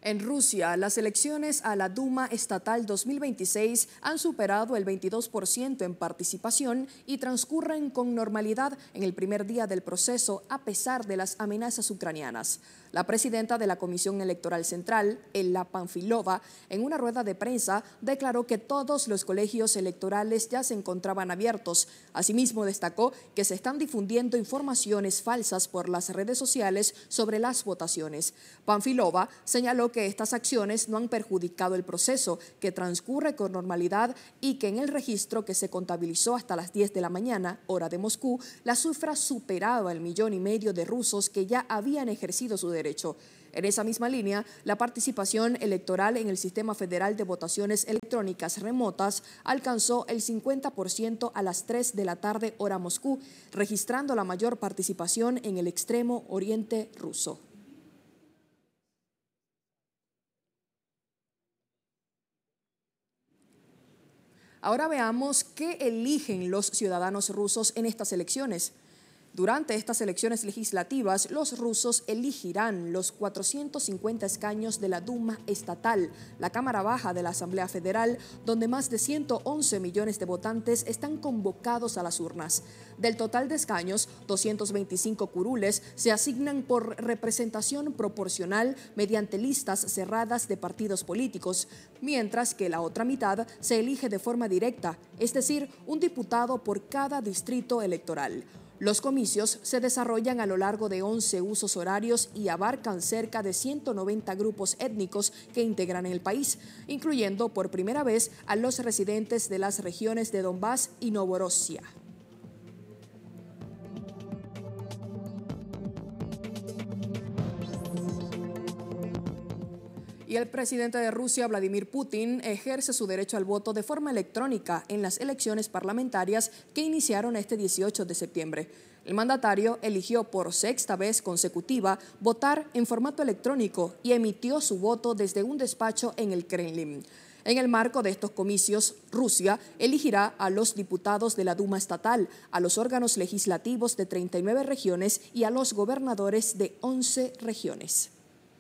En Rusia, las elecciones a la Duma Estatal 2026 han superado el 22% en participación y transcurren con normalidad en el primer día del proceso a pesar de las amenazas ucranianas. La presidenta de la Comisión Electoral Central, Ella Panfilova, en una rueda de prensa declaró que todos los colegios electorales ya se encontraban abiertos. Asimismo, destacó que se están difundiendo informaciones falsas por las redes sociales sobre las votaciones. Panfilova señaló que estas acciones no han perjudicado el proceso, que transcurre con normalidad y que en el registro que se contabilizó hasta las 10 de la mañana, hora de Moscú, la cifra superaba el 1,5 millones de rusos que ya habían ejercido su derecho. En esa misma línea, la participación electoral en el Sistema Federal de Votaciones Electrónicas Remotas alcanzó el 50% a las 3 de la tarde, hora Moscú, registrando la mayor participación en el extremo oriente ruso. Ahora veamos qué eligen los ciudadanos rusos en estas elecciones. Durante estas elecciones legislativas, los rusos elegirán los 450 escaños de la Duma Estatal, la Cámara Baja de la Asamblea Federal, donde más de 111 millones de votantes están convocados a las urnas. Del total de escaños, 225 curules se asignan por representación proporcional mediante listas cerradas de partidos políticos, mientras que la otra mitad se elige de forma directa, es decir, un diputado por cada distrito electoral. Los comicios se desarrollan a lo largo de 11 usos horarios y abarcan cerca de 190 grupos étnicos que integran el país, incluyendo por primera vez a los residentes de las regiones de Donbass y Novorossiya. Y el presidente de Rusia, Vladimir Putin, ejerce su derecho al voto de forma electrónica en las elecciones parlamentarias que iniciaron este 18 de septiembre. El mandatario eligió por sexta vez consecutiva votar en formato electrónico y emitió su voto desde un despacho en el Kremlin. En el marco de estos comicios, Rusia elegirá a los diputados de la Duma Estatal, a los órganos legislativos de 39 regiones y a los gobernadores de 11 regiones.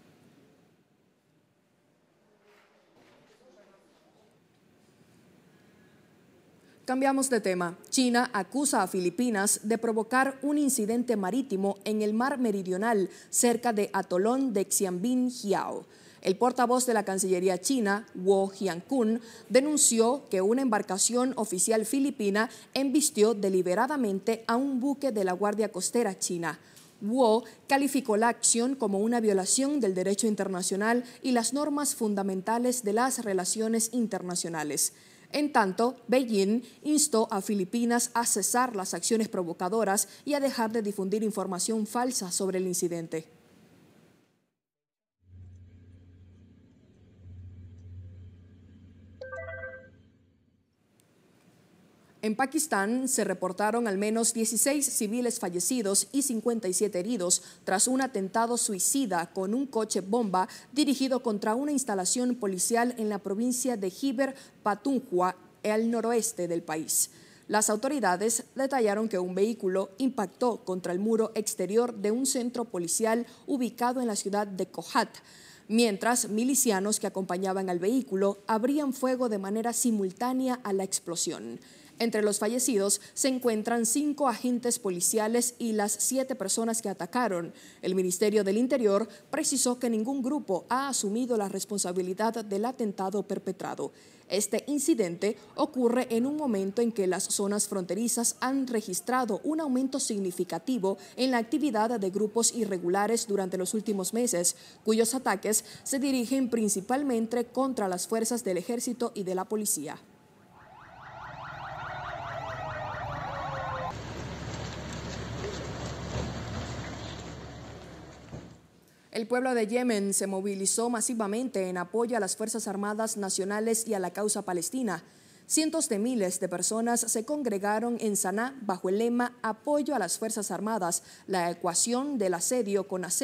Cambiamos de tema. China acusa a Filipinas de provocar un incidente marítimo en el mar meridional cerca de atolón de Xiaobin-Jiao. El portavoz de la Cancillería china, Guo Jiankun, denunció que una embarcación oficial filipina embistió deliberadamente a un buque de la Guardia Costera china. Guo calificó la acción como una violación del derecho internacional y las normas fundamentales de las relaciones internacionales. En tanto, Beijing instó a Filipinas a cesar las acciones provocadoras y a dejar de difundir información falsa sobre el incidente. En Pakistán se reportaron al menos 16 civiles fallecidos y 57 heridos tras un atentado suicida con un coche bomba dirigido contra una instalación policial en la provincia de Khyber Pakhtunkhwa, al noroeste del país. Las autoridades detallaron que un vehículo impactó contra el muro exterior de un centro policial ubicado en la ciudad de Kohat, mientras milicianos que acompañaban al vehículo abrían fuego de manera simultánea a la explosión. Entre los fallecidos se encuentran 5 agentes policiales y las 7 personas que atacaron. El Ministerio del Interior precisó que ningún grupo ha asumido la responsabilidad del atentado perpetrado. Este incidente ocurre en un momento en que las zonas fronterizas han registrado un aumento significativo en la actividad de grupos irregulares durante los últimos meses, cuyos ataques se dirigen principalmente contra las fuerzas del ejército y de la policía. El pueblo de Yemen se movilizó masivamente en apoyo a las Fuerzas Armadas Nacionales y a la causa palestina. Cientos de miles de personas se congregaron en Saná bajo el lema Apoyo a las Fuerzas Armadas, la ecuación del asedio con asedio.